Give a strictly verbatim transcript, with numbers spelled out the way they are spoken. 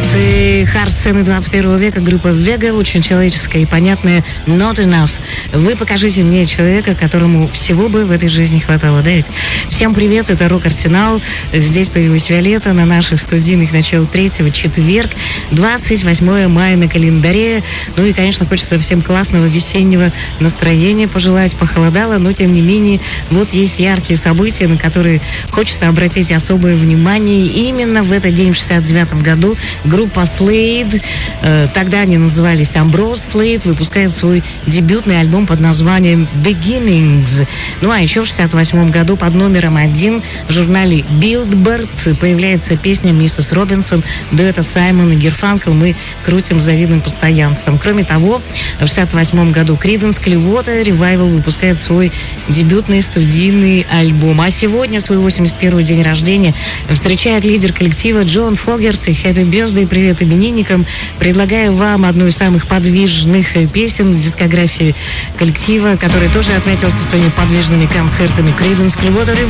Классы хард-сцены двадцать первого века, группа Вега, очень человеческая и понятная Not Enough. Вы покажите мне человека, которому всего бы в этой жизни хватало, да ведь? Всем привет, это Рок-Арсенал. Здесь появилась Виолетта на наших студийных начал третьего, четверг, двадцать восьмое мая на календаре. Ну и, конечно, хочется всем классного весеннего настроения пожелать. Похолодало, но тем не менее, вот есть яркие события, на которые хочется обратить особое внимание. И именно в этот день, в шестьдесят девятом году, группа Slade, э, тогда они назывались Ambrose Slade, выпускает свой дебютный альбом под названием Beginnings. Ну а еще в шестьдесят восьмом году под номером один в журнале Billboard появляется песня «Миссис Робинсон» дуэта Саймон и Гарфанкл. Мы крутим с завидным постоянством. Кроме того, в шестьдесят восьмом году Creedence Clearwater Revival выпускает свой дебютный студийный альбом. А сегодня свой восемьдесят первый день рождения встречает лидер коллектива Джон Фогерти. Happy Birthday, привет именинникам. Предлагаю вам одну из самых подвижных песен в дискографии коллектива, который тоже отметился своими подвижными концертами. Creedence Clearwater Revival.